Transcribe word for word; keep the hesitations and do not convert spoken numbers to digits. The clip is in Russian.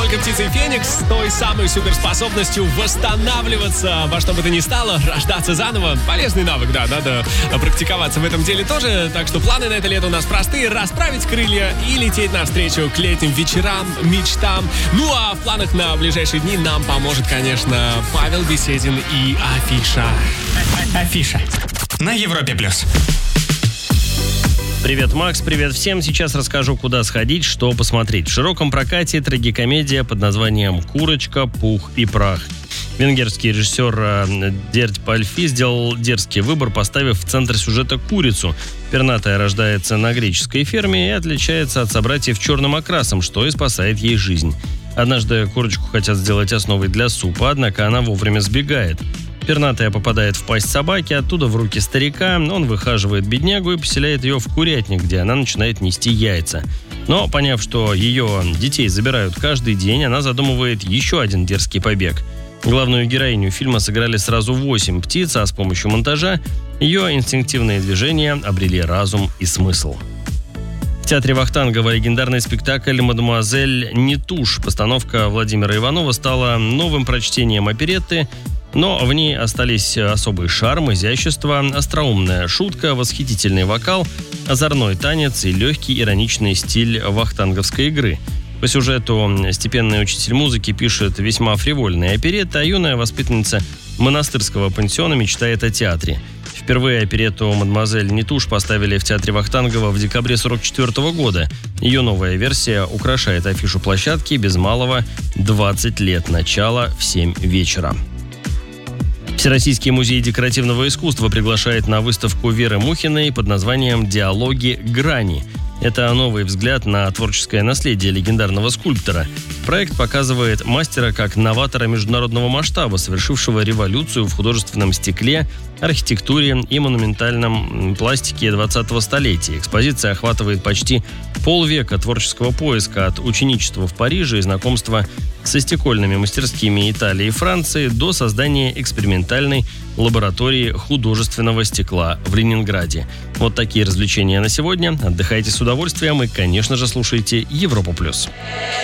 мелкой птицей Феникс с той самой суперспособностью восстанавливаться во что бы то ни стало, рождаться заново. Полезный навык, да, надо практиковаться в этом деле тоже. Так что планы на это лето у нас простые: расправить крылья и лететь навстречу к летним вечерам, мечтам. Ну а в планах на ближайшие дни нам поможет, конечно, Павел Беседин и Афиша. Афиша на Европе плюс. Привет, Макс, привет всем. Сейчас расскажу, куда сходить, что посмотреть. В широком прокате трагикомедия под названием «Курочка, пух и прах». Венгерский режиссер Дерть Пальфи сделал дерзкий выбор, поставив в центр сюжета курицу. Пернатая рождается на греческой ферме и отличается от собратьев черным окрасом, что и спасает ей жизнь. Однажды курочку хотят сделать основой для супа, однако она вовремя сбегает. Пернатая попадает в пасть собаки, оттуда в руки старика, он выхаживает беднягу и поселяет ее в курятник, где она начинает нести яйца. Но, поняв, что ее детей забирают каждый день, она задумывает еще один дерзкий побег. Главную героиню фильма сыграли сразу восемь птиц, а с помощью монтажа ее инстинктивные движения обрели разум и смысл. В театре Вахтангова легендарный спектакль «Мадемуазель Нетуш». Постановка Владимира Иванова стала новым прочтением оперетты, но в ней остались особый шарм, изящество, остроумная шутка, восхитительный вокал, озорной танец и легкий ироничный стиль вахтанговской игры. По сюжету степенный учитель музыки пишет весьма фривольные оперетты, а юная воспитанница монастырского пансиона мечтает о театре. Впервые оперетту «Мадемуазель Нетуш» поставили в театре Вахтангова в декабре сорок четвёртого года. Ее новая версия украшает афишу площадки без малого двадцать лет, начало в семь вечера. Всероссийский музей декоративного искусства приглашает на выставку Веры Мухиной под названием «Диалоги грани». Это новый взгляд на творческое наследие легендарного скульптора. Проект показывает мастера как новатора международного масштаба, совершившего революцию в художественном стекле, архитектуре и монументальном пластике двадцатого столетия. Экспозиция охватывает почти полвека творческого поиска от ученичества в Париже и знакомства со стекольными мастерскими Италии и Франции до создания экспериментальной лаборатории художественного стекла в Ленинграде. Вот такие развлечения на сегодня. Отдыхайте с удовольствием и, конечно же, слушайте Европу+.